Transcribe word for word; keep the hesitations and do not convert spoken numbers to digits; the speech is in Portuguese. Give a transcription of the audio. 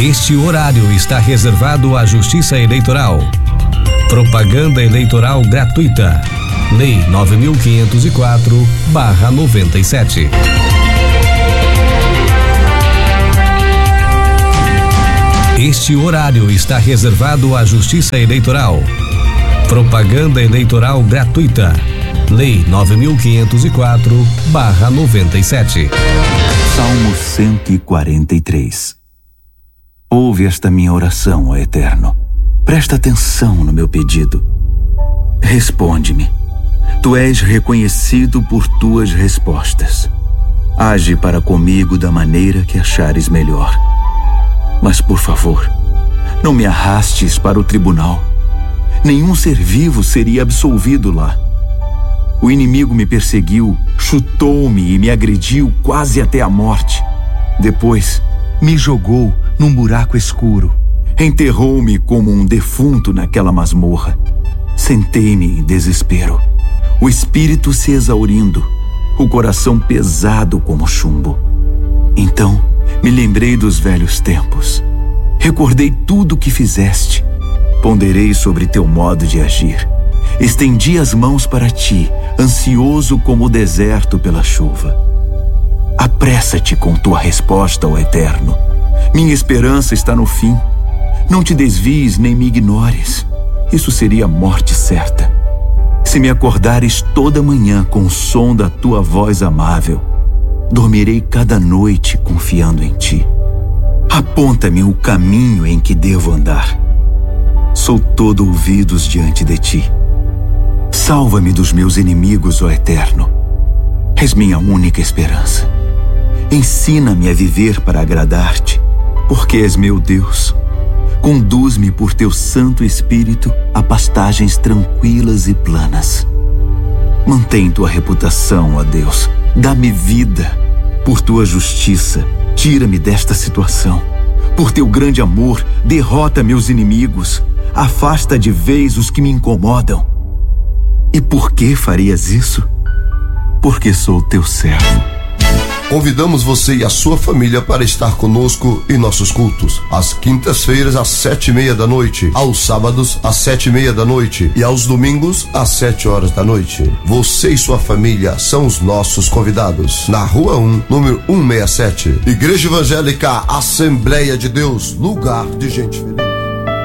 Este horário está reservado à Justiça Eleitoral. Propaganda eleitoral gratuita. Lei nove mil quinhentos e quatro barra noventa e sete. Este horário está reservado à Justiça Eleitoral. Propaganda eleitoral gratuita. Lei nove mil quinhentos e quatro barra noventa e sete. Salmo cento e quarenta e três. Ouve esta minha oração, ó Eterno. Presta atenção no meu pedido. Responde-me. Tu és reconhecido por tuas respostas. Age para comigo da maneira que achares melhor. Mas, por favor, não me arrastes para o tribunal. Nenhum ser vivo seria absolvido lá. O inimigo me perseguiu, chutou-me e me agrediu quase até a morte. Depois, me jogou num buraco escuro. Enterrou-me como um defunto naquela masmorra. Sentei-me em desespero, o espírito se exaurindo, o coração pesado como chumbo. Então, me lembrei dos velhos tempos. Recordei tudo o que fizeste. Ponderei sobre teu modo de agir. Estendi as mãos para ti, ansioso como o deserto pela chuva. Apressa-te com tua resposta, ó Eterno. Minha esperança está no fim. Não te desvies nem me ignores. Isso seria morte certa. Se me acordares toda manhã com o som da tua voz amável, dormirei cada noite confiando em ti. Aponta-me o caminho em que devo andar. Sou todo ouvidos diante de ti. Salva-me dos meus inimigos, ó Eterno. És minha única esperança. Ensina-me a viver para agradar-te, porque és meu Deus. Conduz-me por teu Santo Espírito a pastagens tranquilas e planas. Mantém tua reputação, ó Deus. Dá-me vida. Por tua justiça, tira-me desta situação. Por teu grande amor, derrota meus inimigos. Afasta de vez os que me incomodam. E por que farias isso? Porque sou teu servo. Convidamos você e a sua família para estar conosco em nossos cultos. Às quintas-feiras, às sete e meia da noite. Aos sábados, às sete e meia da noite. E aos domingos, às sete horas da noite. Você e sua família são os nossos convidados. Na Rua um, número cento e sessenta e sete. Igreja Evangélica Assembleia de Deus. Lugar de gente feliz.